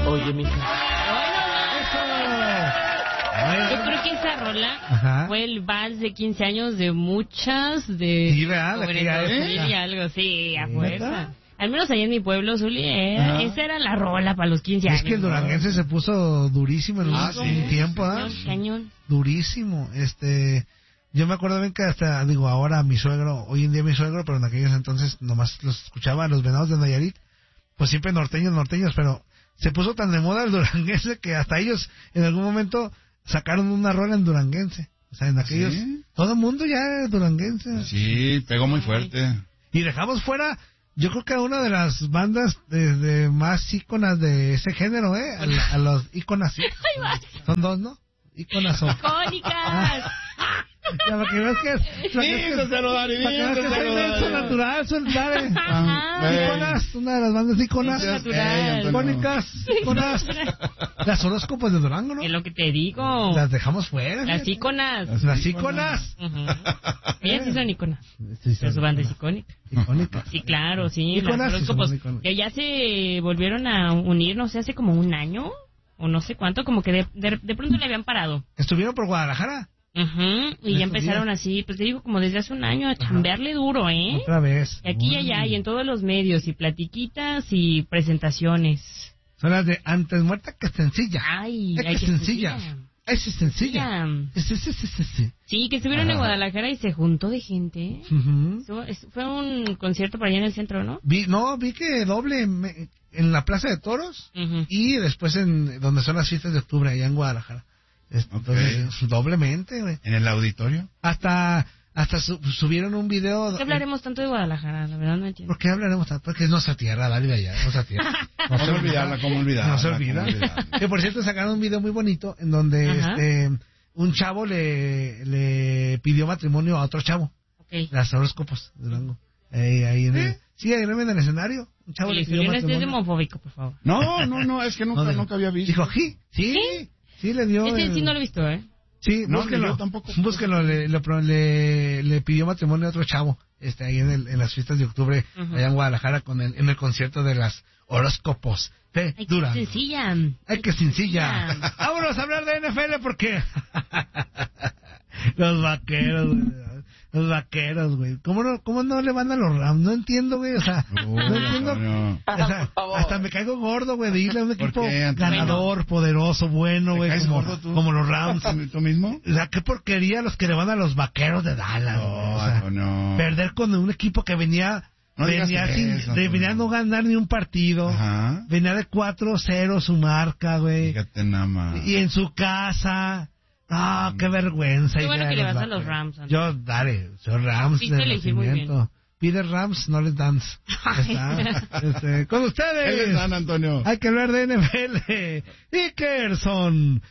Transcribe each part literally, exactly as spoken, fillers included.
Oye, mija. Yo creo que esa rola Ajá. fue el vals de quince años de muchas de... Sí, ¿verdad? De sobre aquella todo, época. sí, algo, sí, a Sí. fuerza. ¿Verdad? Al menos allá en mi pueblo, Zuli, era, Ajá. esa era la rola para los quince años. Es que el duranguense se puso durísimo en un, Ah, sí. un tiempo, ¿ah? Cañón, cañón. Durísimo. Este, yo me acuerdo bien que hasta, digo, ahora mi suegro, hoy en día mi suegro, pero en aquellos entonces nomás los escuchaba a los venados de Nayarit, pues siempre norteños, norteños, pero se puso tan de moda el duranguense que hasta ellos en algún momento sacaron una rola en duranguense. O sea, en aquellos, ¿Sí? todo el mundo ya era duranguense. Sí, pegó muy fuerte. Y dejamos fuera, yo creo que a una de las bandas de, de más íconas de ese género, ¿eh? A, la- a los íconas. ¿Sí? Son dos, ¿no? Íconas son. ¡Icónicas! Ya, para que veas que es... para que veas que es- Dígaselo, Dani, para que veas que soy dígaselo, menso Dani. natural, son, dale. Ajá. Eh. Íconas, una de las bandas íconas. Menso natural. Icónicas, íconas. Las horóscopos de Durango, ¿no? Es lo que te digo. Las dejamos fuera. Las fíjate. íconas. Las íconas. Ujú. Ellas sí son íconas. Sí, Pero su banda es icónica. icónicas. Sí, claro, sí. Íconas las sí horóscopos, son íconos. que ya se volvieron a unir, no sé, hace como un año o no sé cuánto, como que de, de, de pronto le habían parado. Estuvieron por Guadalajara. Ujú, y En ya estos empezaron días. así, pues te digo, como desde hace un año a chambearle duro, ¿eh? Otra vez. Y aquí y allá, y en todos los medios, y platiquitas y presentaciones. Son las de antes muerta que sencilla. Ay, es ay, que qué sencilla. sencilla. Es sencilla. Sí, Sí, sí, sí, sí, sí. Sí, que estuvieron en Ajá. Guadalajara y se juntó de gente. ¿eh? Ujú. Estuvo- es- Fue un concierto por allá en el centro, ¿no? Vi, no, vi que doble me- en la Plaza de Toros Ujú. y después en donde son las fiestas de octubre, allá en Guadalajara. Es- Entonces, doblemente, güey. ¿En el auditorio? Hasta, hasta su- subieron un video. ¿Por qué hablaremos tanto de Guadalajara? La verdad no entiendo. ¿Por qué hablaremos tanto? Porque es nuestra tierra, la vida allá, es nuestra tierra. No ¿Cómo olvidarla? ¿Cómo olvidarla? No se ¿Cómo olvida. olvidarla? Que por cierto sacaron un video muy bonito en donde Ajá. este un chavo le, le pidió matrimonio a otro chavo. Ok. Las horóscopos de Durango. Ahí, ahí en el, sí, ahí en el escenario. Un chavo Y le le pidió escribió, no estés matrimonio. homofóbico, por favor. No, no, no, es que nunca, No, de- nunca había visto. Dijo, sí, sí, ¿Sí? sí le dio. Ese el- sí no lo he visto, ¿eh? Sí, No, búsquenlo. ni yo tampoco. Búsquenlo, le, le, le, le pidió matrimonio a otro chavo, este, ahí en, el, en las fiestas de octubre, Ujú. allá en Guadalajara, con el, en el concierto de las horóscopos de Ay, qué Durango. sencilla. Ay, que sencilla. Sencilla. Vámonos a hablar de N F L porque los vaqueros, güey. Los vaqueros, güey. ¿Cómo no, ¿Cómo no le van a los Rams? No entiendo, güey. O sea, Uy, no entiendo. Antonio. O sea, hasta me caigo gordo, güey, de irle a un ¿Por equipo qué, Antonio? ganador, poderoso, bueno, ¿Te güey, caes como, gordo tú? como los Rams. ¿Tú mismo? O sea, qué porquería los que le van a los vaqueros de Dallas, No, güey. O sea, Antonio. perder con un equipo que venía, No digas venía, eso, sin, Antonio. de- venía a no ganar ni un partido. Ajá. Venía de cuatro cero su marca, güey. Fíjate nada más. Y en su casa. Ah, qué vergüenza. Qué bueno ir que le vas a vaqueros. los Rams, Antonio. Yo, dale, soy Rams Supiste de elegir muy nacimiento. Pide Rams, no les dance. Está, este, con ¿Qué ustedes. les dan, Antonio? Hay que hablar de N F L. Ikerson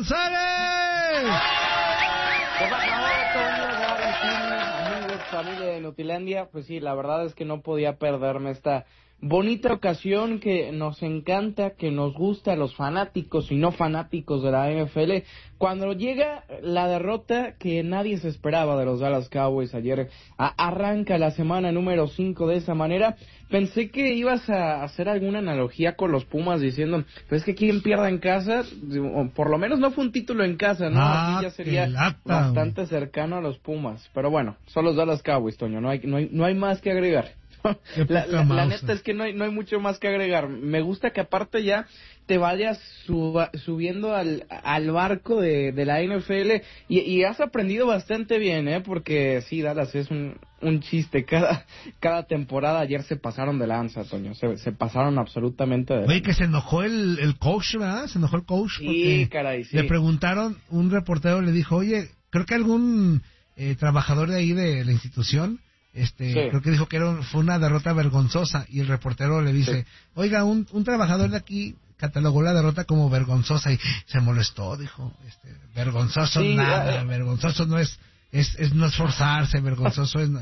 González. ¿Qué pasa, Toño, Gary, Jimmy, amigos, familia de Nutilandia? Pues sí, la verdad es que no podía perderme esta bonita ocasión que nos encanta, que nos gusta a los fanáticos y no fanáticos de la N F L. Cuando llega la derrota que nadie se esperaba de los Dallas Cowboys ayer, a- arranca la semana número cinco de esa manera. Pensé que ibas a hacer alguna analogía con los Pumas diciendo, pues es que quien pierda en casa, o por lo menos no fue un título en casa, ¿no? Ah, Aquí ya sería qué lata, bastante cercano a los Pumas. Pero bueno, son los Dallas Cowboys, Toño, no hay, no hay, no hay más que agregar. Qué La, poca la- la mouse. neta es que no hay, no hay mucho más que agregar. Me gusta que aparte ya te vayas suba- subiendo al, al barco de, de la N F L y, y has aprendido bastante bien, ¿eh? Porque sí, Dallas es un, un chiste. Cada, cada temporada ayer se pasaron de lanza, Toño. Se, se pasaron absolutamente de Oye, lanza. que se enojó el, el coach, ¿verdad? Se enojó el coach. Sí, Porque caray, sí. le preguntaron, un reportero le dijo, oye, creo que algún eh, trabajador de ahí de la institución, este, Sí. creo que dijo que era un- fue una derrota vergonzosa. Y el reportero le dice, Sí. oiga, un, un trabajador de aquí catalogó la derrota como vergonzosa y se molestó, dijo, este, vergonzoso Sí, nada, eh, vergonzoso no es, es, es no esforzarse, vergonzoso es...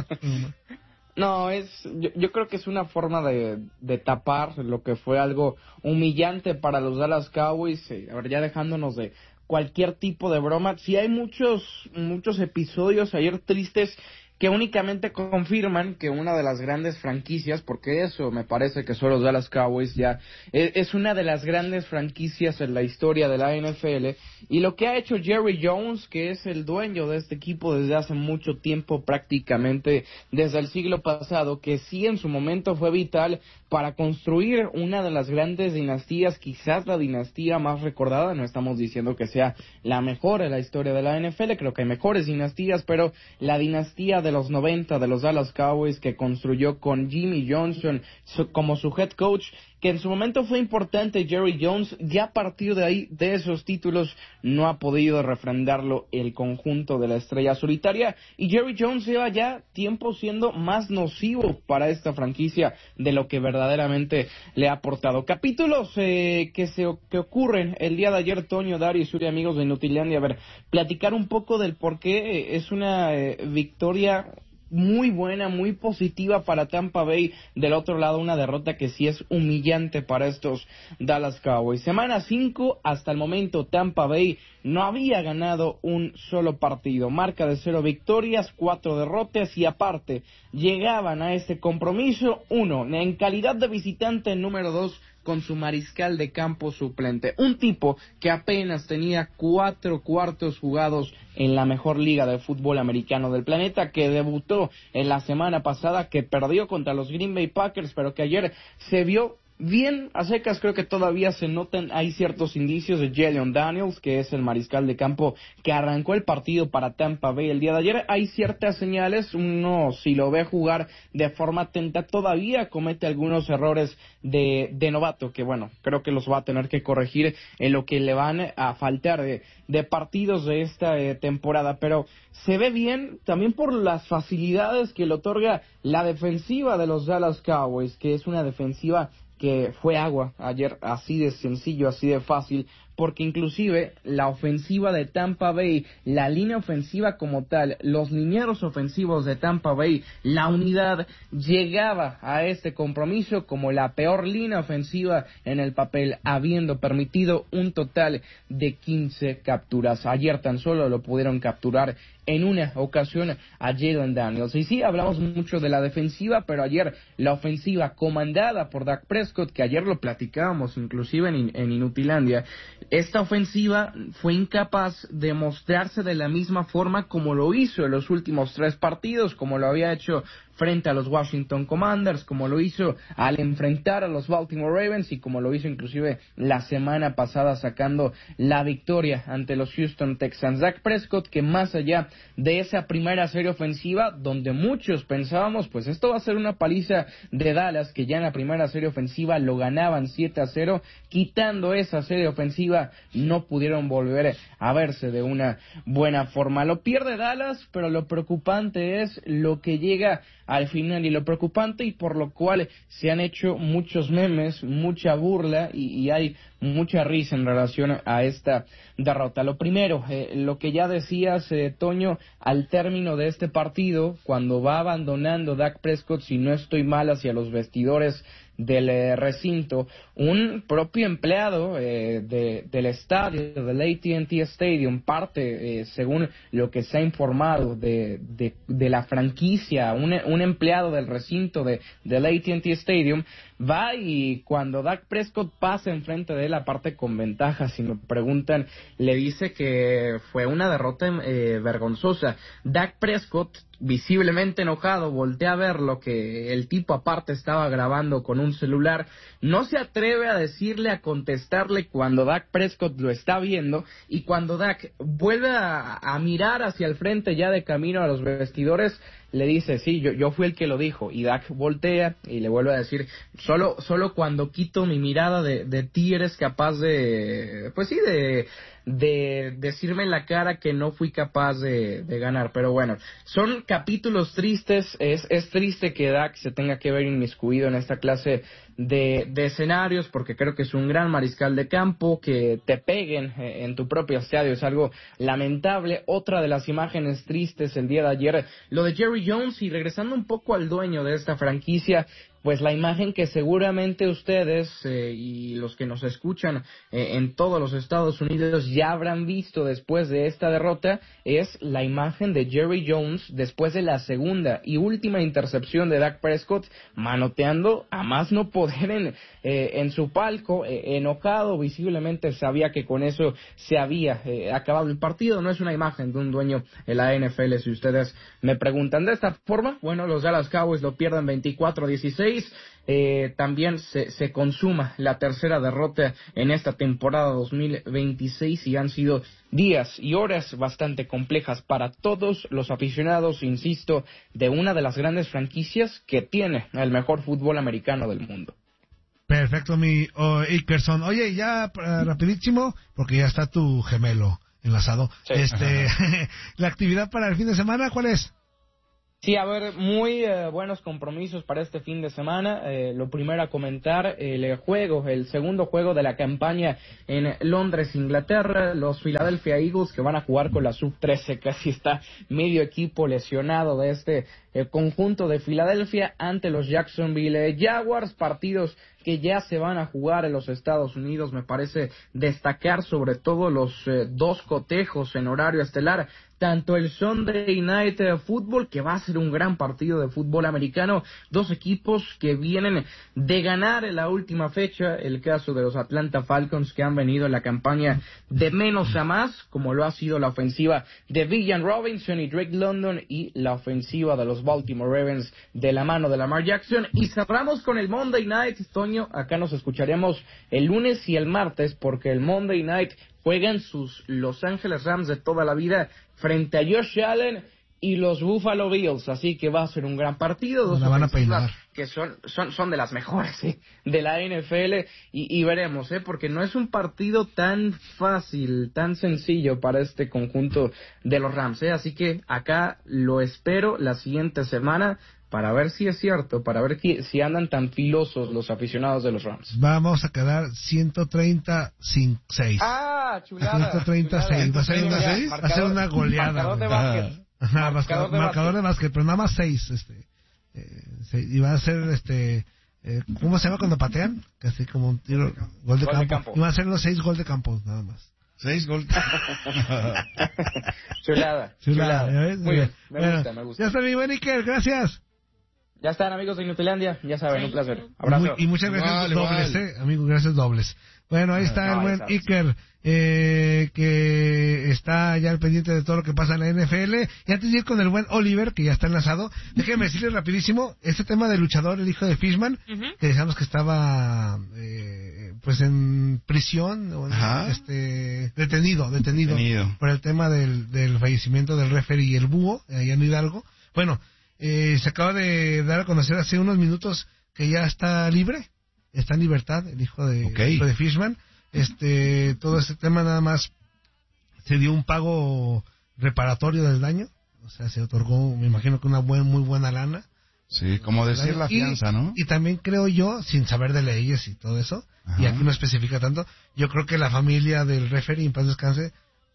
No, es, yo, yo creo que es una forma de, de tapar lo que fue algo humillante para los Dallas Cowboys. Eh, a ver, ya dejándonos de cualquier tipo de broma. Sí hay muchos, muchos episodios ayer tristes que únicamente confirman que una de las grandes franquicias, porque eso me parece que son los Dallas Cowboys ya, es una de las grandes franquicias en la historia de la N F L, y lo que ha hecho Jerry Jones, que es el dueño de este equipo desde hace mucho tiempo, prácticamente desde el siglo pasado, que sí en su momento fue vital para construir una de las grandes dinastías, quizás la dinastía más recordada. No estamos diciendo que sea la mejor en la historia de la N F L, creo que hay mejores dinastías, pero la dinastía de los noventa de los Dallas Cowboys, que construyó con Jimmy Johnson su, como su head coach, que en su momento fue importante Jerry Jones, ya a partir de ahí, de esos títulos, no ha podido refrendarlo el conjunto de la estrella solitaria, y Jerry Jones lleva ya tiempo siendo más nocivo para esta franquicia de lo que verdaderamente le ha aportado. Capítulos eh, que se que ocurren el día de ayer, Toño, Dario y Suri, amigos de Inutilandia, a ver, platicar un poco del por qué es una eh, victoria muy buena, muy positiva para Tampa Bay. Del otro lado, una derrota que sí es humillante para estos Dallas Cowboys. Semana cinco, hasta el momento Tampa Bay no había ganado un solo partido. Marca de cero victorias, cuatro derrotas, y aparte llegaban a este compromiso, uno, en calidad de visitante, número dos, con su mariscal de campo suplente. Un tipo que apenas tenía cuatro cuartos jugados en la mejor liga de fútbol americano del planeta, que debutó en la semana pasada, que perdió contra los Green Bay Packers, pero que ayer se vio bien a secas. Creo que todavía se notan, hay ciertos indicios de Jalen Daniels, que es el mariscal de campo que arrancó el partido para Tampa Bay el día de ayer. Hay ciertas señales, uno si lo ve jugar de forma atenta todavía comete algunos errores de, de novato, que bueno, creo que los va a tener que corregir en lo que le van a faltar de, de partidos de esta eh, temporada, pero se ve bien también por las facilidades que le otorga la defensiva de los Dallas Cowboys, que es una defensiva que fue agua ayer, así de sencillo, así de fácil, porque inclusive la ofensiva de Tampa Bay, la línea ofensiva como tal, los linieros ofensivos de Tampa Bay, la unidad llegaba a este compromiso como la peor línea ofensiva en el papel, habiendo permitido un total de quince capturas. Ayer tan solo lo pudieron capturar en una ocasión a Jalen Daniels. Y sí, hablamos mucho de la defensiva, pero ayer la ofensiva comandada por Dak Prescott, que ayer lo platicábamos inclusive en, en Inutilandia, esta ofensiva fue incapaz de mostrarse de la misma forma como lo hizo en los últimos tres partidos, como lo había hecho frente a los Washington Commanders, como lo hizo al enfrentar a los Baltimore Ravens y como lo hizo inclusive la semana pasada sacando la victoria ante los Houston Texans. Dak Prescott, que más allá de esa primera serie ofensiva, donde muchos pensábamos, pues esto va a ser una paliza de Dallas, que ya en la primera serie ofensiva lo ganaban siete a cero, quitando esa serie ofensiva no pudieron volver a verse de una buena forma. Lo pierde Dallas, pero lo preocupante es lo que llega al final, y lo preocupante y por lo cual se han hecho muchos memes, mucha burla y, y hay mucha risa en relación a esta derrota. Lo primero, eh, lo que ya decías, eh, Toño, al término de este partido, cuando va abandonando Dak Prescott, si no estoy mal, hacia los vestidores del eh, recinto, un propio empleado eh, de, del estadio, del A T and T Stadium, parte, eh, según lo que se ha informado de, de, de la franquicia, un, un empleado del recinto de, del A T and T Stadium, va y cuando Dak Prescott pasa enfrente de él, aparte con ventaja, si me preguntan, le dice que fue una derrota eh, vergonzosa. Dak Prescott, visiblemente enojado, voltea a ver lo que el tipo aparte estaba grabando con un celular, no se atreve a decirle, a contestarle cuando Dak Prescott lo está viendo, y cuando Dak vuelve a, a mirar hacia el frente ya de camino a los vestidores, le dice, sí, yo, yo fui el que lo dijo, y Dak voltea y le vuelve a decir, solo, solo cuando quito mi mirada de, de ti eres capaz de, pues sí, de, de decirme en la cara que no fui capaz de, de ganar. Pero bueno, son capítulos tristes, es, es triste que Dak se tenga que ver inmiscuido en esta clase de, de escenarios, porque creo que es un gran mariscal de campo. Que te peguen eh, en tu propio estadio es algo lamentable. Otra de las imágenes tristes el día de ayer, lo de Jerry Jones. Y regresando un poco al dueño de esta franquicia, pues la imagen que seguramente ustedes eh, y los que nos escuchan eh, en todos los Estados Unidos ya habrán visto después de esta derrota, es la imagen de Jerry Jones después de la segunda y última intercepción de Dak Prescott, manoteando a más no poder en, eh, en su palco, eh, enojado, visiblemente sabía que con eso se había eh, acabado el partido. No es una imagen de un dueño en la N F L, si ustedes me preguntan. De esta forma, bueno, los Dallas Cowboys lo pierden veinticuatro a dieciséis. Eh, también se, se consuma la tercera derrota en esta temporada dos mil veintiséis y han sido días y horas bastante complejas para todos los aficionados, insisto, de una de las grandes franquicias que tiene el mejor fútbol americano del mundo. Perfecto, mi oh, Ikerson. Oye, ya uh, rapidísimo, porque ya está tu gemelo enlazado. Sí. Este, la actividad para el fin de semana, ¿cuál es? Sí, a ver, muy eh, buenos compromisos para este fin de semana. Eh, lo primero a comentar, el juego, el segundo juego de la campaña en Londres, Inglaterra. Los Philadelphia Eagles que van a jugar con la sub trece, casi está medio equipo lesionado de este eh, conjunto de Filadelfia ante los Jacksonville Jaguars. Partidos que ya se van a jugar en los Estados Unidos. Me parece destacar sobre todo los eh, dos cotejos en horario estelar, tanto el Sunday Night Football, que va a ser un gran partido de fútbol americano, dos equipos que vienen de ganar en la última fecha, el caso de los Atlanta Falcons, que han venido en la campaña de menos a más, como lo ha sido la ofensiva de Villan Robinson y Drake London, y la ofensiva de los Baltimore Ravens de la mano de Lamar Jackson. Y cerramos con el Monday Night, Toño, acá nos escucharemos el lunes y el martes, porque el Monday Night juegan sus Los Ángeles Rams de toda la vida frente a Josh Allen y los Buffalo Bills, así que va a ser un gran partido. Dos la van a peinar. Que son, son, son de las mejores ¿eh? de la N F L y, y veremos, ¿eh? porque no es un partido tan fácil, tan sencillo para este conjunto de los Rams, ¿eh? así que acá lo espero la siguiente semana para ver si es cierto, para ver que, si andan tan filosos los aficionados de los Rams. Vamos a quedar ciento treinta sin seis. Ah, chulada. ciento treinta seis. Va a ser una, Marcador, va a ser una goleada. Marcador de básquet. Ajá, marcador, de, marcador básquet. de básquet, pero nada más seis. Este, eh, se, y va a ser, este, eh, ¿cómo se llama cuando patean? Casi como un tiro, gol de, gol campo. de campo. Y van a ser los seis gol de campo, nada más. Seis gol. Chulada. Chulada. Chulada. ¿Ya ves? Muy bien. Me bueno, gusta, me gusta. Ya está mi buen Iker, gracias. Ya están, amigos de Inutilandia, ya saben, Sí. un placer. Abrazo. Muy, y muchas gracias igual, dobles, igual. eh, amigos, gracias dobles. Bueno, ahí está no, el buen sabes. Iker, eh, que está ya al pendiente de todo lo que pasa en la N F L. Y antes de ir con el buen Oliver, que ya está enlazado, déjenme decirles rapidísimo, este tema del luchador, el hijo de Fishman, Ujú. que decíamos que estaba, eh, pues en prisión, o en- Ajá. este, detenido, detenido, Detenido. por el tema del, del fallecimiento del referee y el búho, allá en Hidalgo. Bueno, eh, se acaba de dar a conocer hace unos minutos que ya está libre, está en libertad, el hijo de, Ok. el hijo de Fishman. Este, todo este tema nada más se dio un pago reparatorio del daño, o sea, se otorgó, me imagino que una buena, muy buena lana. Sí, como decir la Y- fianza, ¿no? Y también creo yo, sin saber de leyes y todo eso, Ajá. y aquí no especifica tanto, yo creo que la familia del referee, en paz descanse,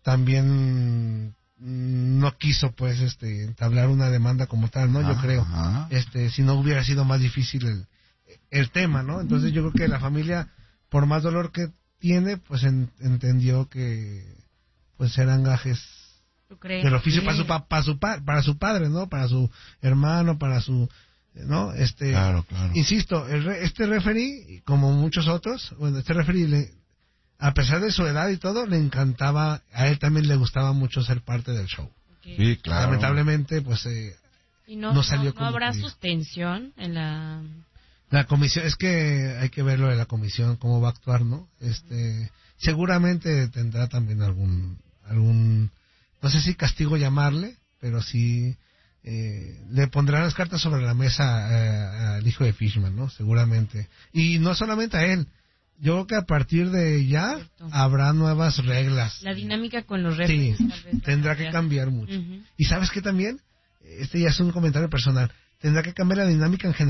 también mm, no quiso pues este entablar una demanda como tal, ¿no? Yo Ajá. creo. Este, si no hubiera sido más difícil el, el tema, ¿no? Entonces yo creo que la familia, por más dolor que tiene, pues en- entendió que pues eran gajes ¿Tú crees? del oficio Sí. para su pa- para su pa- para su padre, ¿no? Para su hermano, para su, ¿no? Este, Claro, claro. insisto, el re- este referee, como muchos otros, bueno, este referee le, a pesar de su edad y todo, le encantaba, a él también le gustaba mucho ser parte del show. Ok. Sí, claro. Lamentablemente, pues eh, Y no, no salió no, no como habrá quería. suspensión en la... la comisión, es que hay que verlo de la comisión, cómo va a actuar, ¿no? Este, seguramente tendrá también algún, algún, no sé si castigo llamarle, pero sí eh, le pondrán las cartas sobre la mesa eh, al hijo de Fishman, ¿no? Seguramente. Y no solamente a él, yo creo que a partir de ya Cierto. habrá nuevas reglas. La dinámica con los Sí, referees tal vez va a tendrá que cambiar mucho. Ujú. Y sabes que también, este ya es un comentario personal, tendrá que cambiar la dinámica en general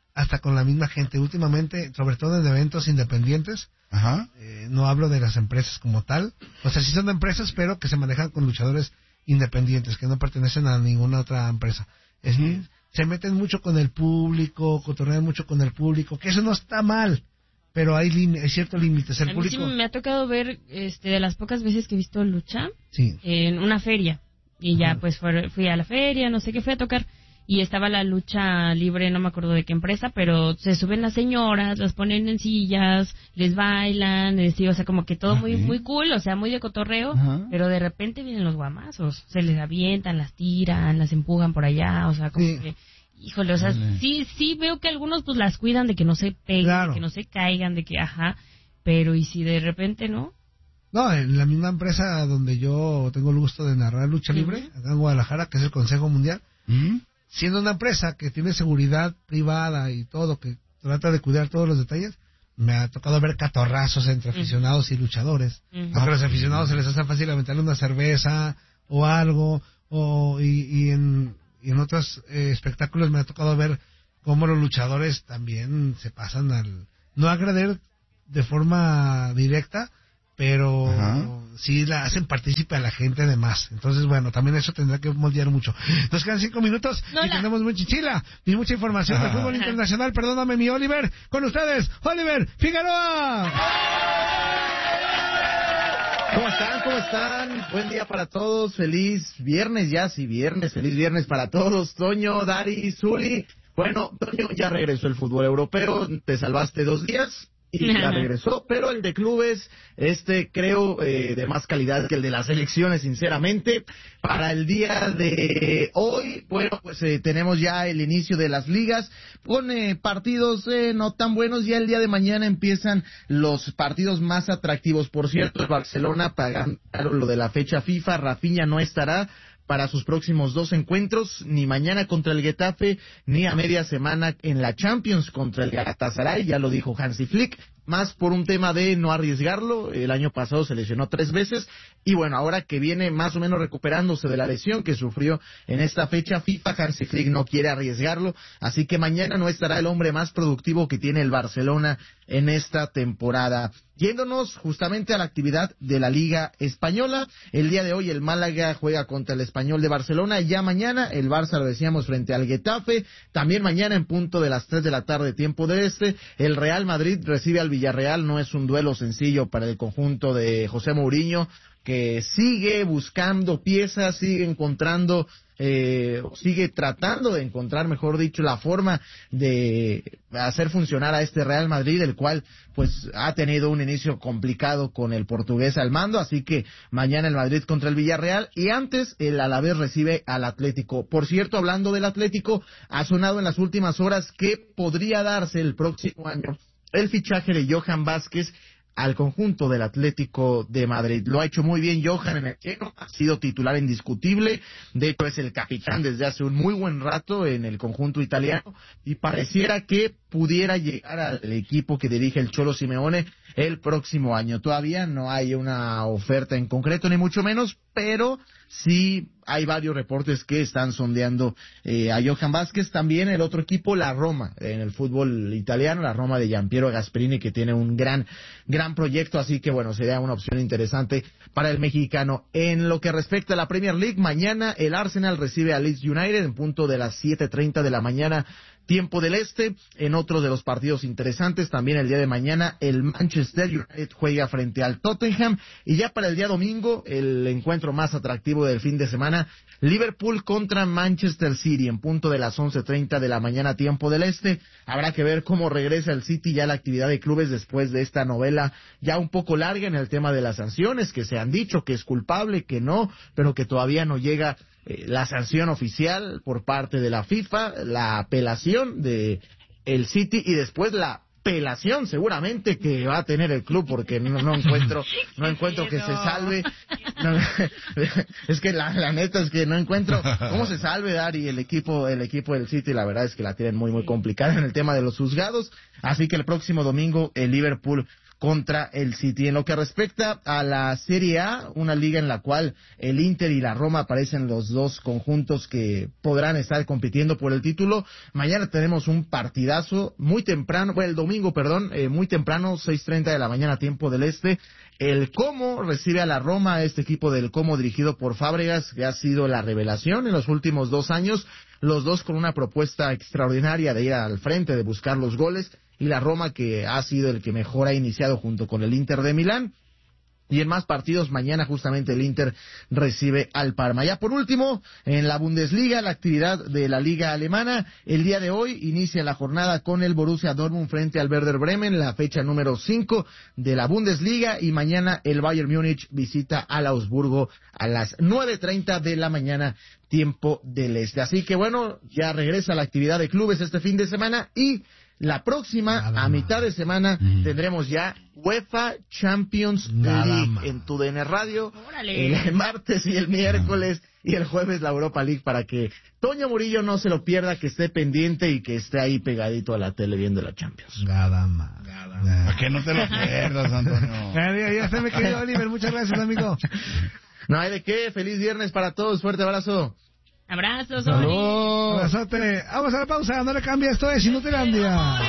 hasta con la misma gente. Últimamente, sobre todo en eventos independientes, Ajá. eh, no hablo de las empresas como tal, o sea, sí son empresas, pero que se manejan con luchadores independientes, que no pertenecen a ninguna otra empresa. Es, Uh-huh. Se meten mucho con el público, cotorrean mucho con el público, que eso no está mal, pero hay, lim- hay ciertos límites. El A mí público... sí me ha tocado ver, este, de las pocas veces que he visto lucha, Sí. en una feria. Y ya, Ajá. pues, fue- fui a la feria, no sé qué, fui a tocar. Y estaba la lucha libre, no me acuerdo de qué empresa, pero se suben las señoras, las ponen en sillas, les bailan, les digo, o sea, como que todo muy Ok. muy cool, o sea, muy de cotorreo, Ajá. pero de repente vienen los guamazos, se les avientan, las tiran, las empujan por allá, o sea, como Sí. que, híjole, o sea, Vale. sí sí veo que algunos pues las cuidan de que no se peguen, Claro. de que no se caigan, de que, ajá, pero y si de repente no. No, en la misma empresa donde yo tengo el gusto de narrar lucha libre, Ujú. acá en Guadalajara, que es el Consejo Mundial, ¿Mm? siendo una empresa que tiene seguridad privada y todo, que trata de cuidar todos los detalles, me ha tocado ver catorrazos entre aficionados y luchadores. Ujú. Aunque a los aficionados se les hace fácil aventarle una cerveza o algo, o y, y en, y en otros eh, espectáculos me ha tocado ver cómo los luchadores también se pasan al... No agredir de forma directa, pero Ajá. sí la hacen partícipe a la gente de más. Entonces, bueno, también eso tendrá que moldear mucho. Nos quedan cinco minutos No y la- tenemos mucha chila y mucha información de Ajá. fútbol internacional. Perdóname, mi Oliver. Con ustedes, Oliver Figueroa. ¿Cómo están? ¿Cómo están? Buen día para todos. Feliz viernes ya, sí, viernes. Feliz viernes para todos. Toño, Dari, Zuli. Bueno, Toño, ya regresó el fútbol europeo. Te salvaste dos días y ya regresó. Pero el de clubes, este creo eh, de más calidad que el de las selecciones, sinceramente. Para el día de hoy, bueno, pues eh, tenemos ya el inicio de las ligas con eh, partidos eh, no tan buenos. Ya el día de mañana empiezan los partidos más atractivos. Por cierto, el Barcelona pagaron lo de la fecha FIFA. Rafinha no estará para sus próximos dos encuentros, ni mañana contra el Getafe, ni a media semana en la Champions contra el Galatasaray, ya lo dijo Hansi Flick, más por un tema de no arriesgarlo. El año pasado se lesionó tres veces, y bueno, ahora que viene más o menos recuperándose de la lesión que sufrió en esta fecha FIFA, Hansi Flick no quiere arriesgarlo, así que mañana no estará el hombre más productivo que tiene el Barcelona en esta temporada. Yéndonos justamente a la actividad de la Liga Española, el día de hoy el Málaga juega contra el Español de Barcelona, ya mañana el Barça, lo decíamos, frente al Getafe, también mañana en punto de las tres de la tarde, tiempo de este, el Real Madrid recibe al Villarreal. No es un duelo sencillo para el conjunto de José Mourinho, que sigue buscando piezas, sigue encontrando, eh, sigue tratando de encontrar, mejor dicho, la forma de hacer funcionar a este Real Madrid, el cual pues ha tenido un inicio complicado con el portugués al mando, así que mañana el Madrid contra el Villarreal, y antes el Alavés recibe al Atlético. Por cierto, hablando del Atlético, ha sonado en las últimas horas que podría darse el próximo año el fichaje de Johan Vázquez al conjunto del Atlético de Madrid. Lo ha hecho muy bien Johan en el Genoa, ha sido titular indiscutible, de hecho es el capitán desde hace un muy buen rato en el conjunto italiano, y pareciera que pudiera llegar al equipo que dirige el Cholo Simeone el próximo año. Todavía no hay una oferta en concreto, ni mucho menos, pero sí hay varios reportes que están sondeando eh, a Johan Vázquez. También el otro equipo, la Roma, en el fútbol italiano, la Roma de Giampiero Gasperini, que tiene un gran, gran proyecto, así que bueno, sería una opción interesante para el mexicano. En lo que respecta a la Premier League, mañana el Arsenal recibe a Leeds United en punto de las siete treinta de la mañana, tiempo del este. En otro de los partidos interesantes, también el día de mañana, el Manchester United juega frente al Tottenham, y ya para el día domingo, el encuentro más atractivo del fin de semana, Liverpool contra Manchester City, en punto de las once treinta de la mañana, tiempo del este. Habrá que ver cómo regresa el City ya a la actividad de clubes después de esta novela ya un poco larga en el tema de las sanciones, que se han dicho que es culpable, que no, pero que todavía no llega eh, la sanción oficial por parte de la FIFA, la apelación de el City y después la apelación seguramente que va a tener el club, porque no, no encuentro no encuentro que se salve. No, es que la, la neta es que no encuentro cómo se salve Dari el equipo el equipo del City. La verdad es que la tienen muy muy complicada en el tema de los juzgados, así que el próximo domingo el Liverpool contra el City. En lo que respecta a la Serie A, una liga en la cual el Inter y la Roma parecen los dos conjuntos que podrán estar compitiendo por el título, mañana tenemos un partidazo muy temprano, bueno, el domingo, perdón, eh, muy temprano, seis treinta de la mañana, tiempo del este. El Como recibe a la Roma, este equipo del Como dirigido por Fábregas, que ha sido la revelación en los últimos dos años, los dos con una propuesta extraordinaria de ir al frente, de buscar los goles, y la Roma que ha sido el que mejor ha iniciado junto con el Inter de Milán. Y en más partidos, mañana justamente el Inter recibe al Parma. Ya por último, en la Bundesliga, la actividad de la Liga Alemana, el día de hoy inicia la jornada con el Borussia Dortmund frente al Werder Bremen, la fecha número cinco de la Bundesliga, y mañana el Bayern Múnich visita al Augsburgo a las nueve treinta de la mañana, tiempo del este. Así que bueno, ya regresa la actividad de clubes este fin de semana, y la próxima, Nada a mitad de semana, mm. tendremos ya UEFA Champions Nada League más. En tu D N Radio, Órale. El martes y el miércoles, y el jueves la Europa League, para que Toño Murillo no se lo pierda, que esté pendiente y que esté ahí pegadito a la tele viendo la Champions. Nada más. ¿Para qué no te lo pierdas, Antonio? Ya, ya se me querido, Oliver, muchas gracias, amigo. No hay de qué, feliz viernes para todos, fuerte abrazo. Abrazos, Abrazote. Vamos a la pausa, no le cambia, esto es Inutilandia.